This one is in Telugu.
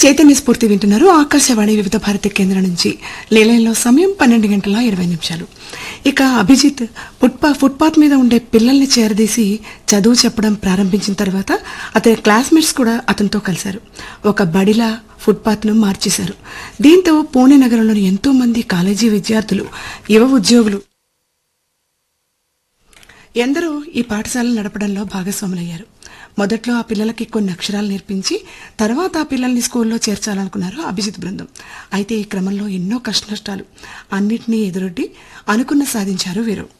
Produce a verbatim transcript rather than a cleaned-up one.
చైతన్య స్ఫూర్తి వింటున్నారు ఆకాశవాణి వివిధ భారతి కేంద్రం నుంచి. లేలైలో సమయం పన్నెండు గంటల ఇరవై నిమిషాలు. ఇక అభిజిత్ ఫుట్పా ఫుట్పాత్ మీద ఉండే పిల్లల్ని చేరదీసి చదువు చెప్పడం ప్రారంభించిన తర్వాత అతని క్లాస్మేట్స్ కూడా అతనితో కలిశారు. ఒక బడిలా ఫుట్పాత్ ను మార్చేశారు. దీంతో పూణే నగరంలోని ఎంతో మంది కాలేజీ విద్యార్థులు, యువ ఉద్యోగులు ఎందరో ఈ పాఠశాలను నడపడంలో భాగస్వాములయ్యారు. మొదట్లో ఆ పిల్లలకి కొన్ని అక్షరాలు నేర్పించి తర్వాత ఆ పిల్లల్ని స్కూల్లో చేర్చాలనుకున్నారు అభిజిత్ బృందం. అయితే ఈ క్రమంలో ఎన్నో కష్టనష్టాలు అన్నిటినీ ఎదురొడ్డి అనుకున్న సాధించారు వీరు.